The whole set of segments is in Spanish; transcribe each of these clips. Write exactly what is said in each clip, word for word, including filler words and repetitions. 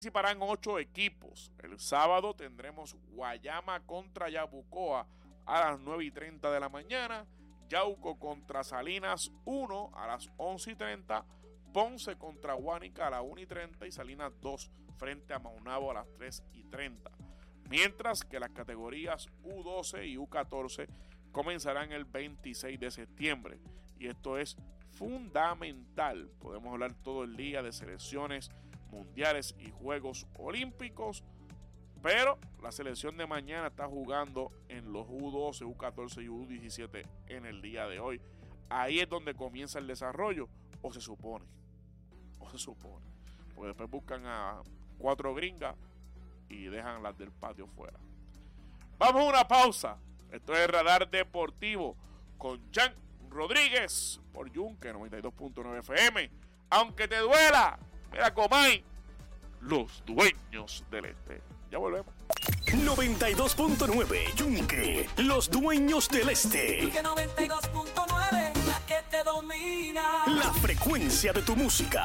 Participarán ocho equipos. El sábado tendremos Guayama contra Yabucoa a las nueve y treinta de la mañana, Yauco contra Salinas uno a las once y treinta, Ponce contra Guánica a las una y treinta y Salinas dos frente a Maunabo a las tres y treinta. Mientras que las categorías U doce y U catorce comenzarán el veintiséis de septiembre. Y esto es fundamental. Podemos hablar todo el día de selecciones mundiales y Juegos Olímpicos, pero la selección de mañana está jugando en los U doce, U catorce y U diecisiete en el día de hoy. Ahí es donde comienza el desarrollo, o se supone, o se supone, porque después buscan a cuatro gringas y dejan las del patio fuera. Vamos a una pausa. Esto es Radar Deportivo con Jan Rodríguez por Yunque noventa y dos punto nueve F M. Aunque te duela, mira Comay, los dueños del este. Ya volvemos. noventa y dos punto nueve Yunque, los dueños del este. Yunque noventa y dos punto nueve, la que te domina. La frecuencia de tu música.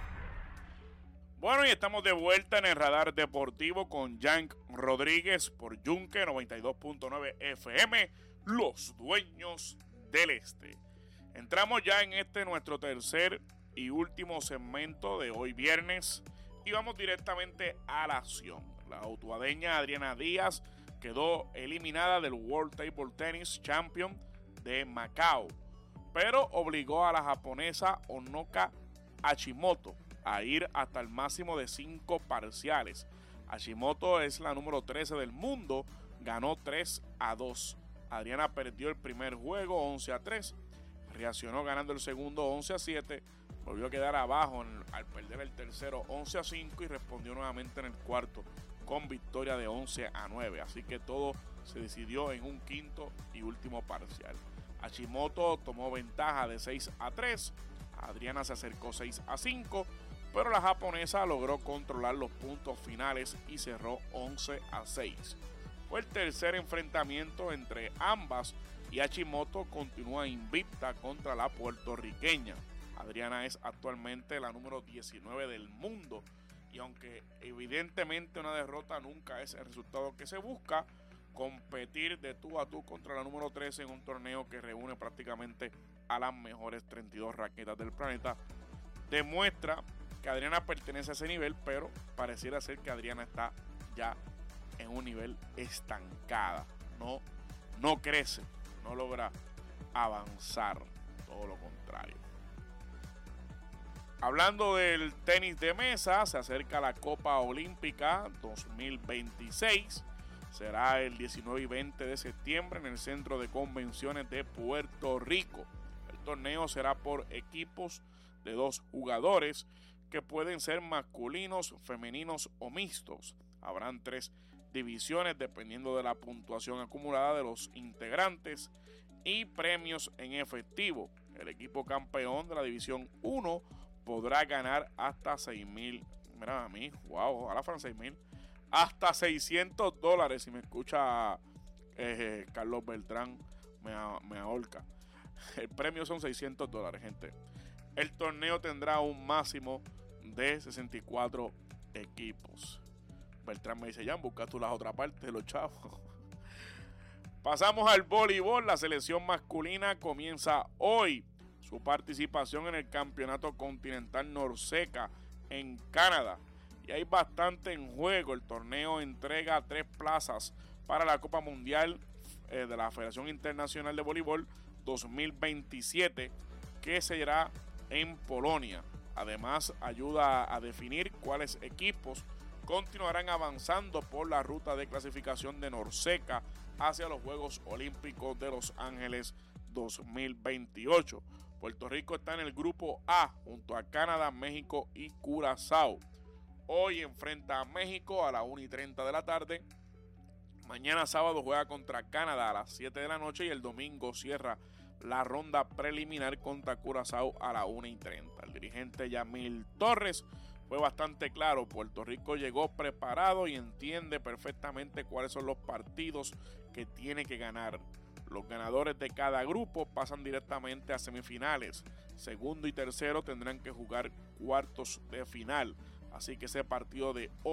Bueno, y estamos de vuelta en el Radar Deportivo con Jan Rodríguez por Yunque noventa y dos punto nueve F M, los dueños del este. Entramos ya en este nuestro tercer y último segmento de hoy viernes y vamos directamente a la acción. La utuadeña Adriana Díaz quedó eliminada del World Table Tennis Champion de Macao, pero obligó a la japonesa Onoka Hashimoto a ir hasta el máximo de cinco parciales. Hashimoto es la número trece del mundo, ganó tres a dos. Adriana perdió el primer juego once a tres, reaccionó ganando el segundo once a siete, volvió a quedar abajo en, al perder el tercero once a cinco y respondió nuevamente en el cuarto con victoria de once a nueve. Así que todo se decidió en un quinto y último parcial. Hashimoto tomó ventaja de seis a tres, Adriana se acercó seis a cinco, pero la japonesa logró controlar los puntos finales y cerró once a seis. Fue el tercer enfrentamiento entre ambas y Hashimoto continúa invicta contra la puertorriqueña. Adriana es actualmente la número diecinueve del mundo y aunque evidentemente una derrota nunca es el resultado que se busca, competir de tú a tú contra la número trece en un torneo que reúne prácticamente a las mejores treinta y dos raquetas del planeta demuestra que Adriana pertenece a ese nivel, pero pareciera ser que Adriana está ya en un nivel estancada, no, no crece, no logra avanzar, todo lo contrario. Hablando del tenis de mesa, se acerca la Copa Olímpica dos mil veintiséis, será el diecinueve y veinte de septiembre en el Centro de Convenciones de Puerto Rico. El torneo será por equipos de dos jugadores que pueden ser masculinos, femeninos o mixtos. Habrán tres divisiones dependiendo de la puntuación acumulada de los integrantes y premios en efectivo. El equipo campeón de la división uno podrá ganar hasta seis mil, mira a mí, wow, ojalá fueran seis mil, hasta seiscientos dólares. Si me escucha eh, Carlos Beltrán, me, me ahorca. El premio son seiscientos dólares, gente. El torneo tendrá un máximo de sesenta y cuatro equipos. Beltrán me dice, ya, busca tú las otras partes de los chavos. Pasamos al voleibol. La selección masculina comienza hoy su participación en el Campeonato Continental Norseca en Canadá. Y hay bastante en juego. El torneo entrega tres plazas para la Copa Mundial eh, de la Federación Internacional de Voleibol dos mil veintisiete, que será en Polonia. Además, ayuda a definir cuáles equipos continuarán avanzando por la ruta de clasificación de Norseca hacia los Juegos Olímpicos de Los Ángeles dos mil veintiocho. Puerto Rico está en el grupo A junto a Canadá, México y Curazao. Hoy enfrenta a México a las una y treinta de la tarde. Mañana sábado juega contra Canadá a las siete de la noche y el domingo cierra la ronda preliminar contra Curazao a las una y treinta. El dirigente Yamil Torres fue bastante claro. Puerto Rico llegó preparado y entiende perfectamente cuáles son los partidos que tiene que ganar. Los ganadores de cada grupo pasan directamente a semifinales. Segundo y tercero tendrán que jugar cuartos de final. Así que ese partido de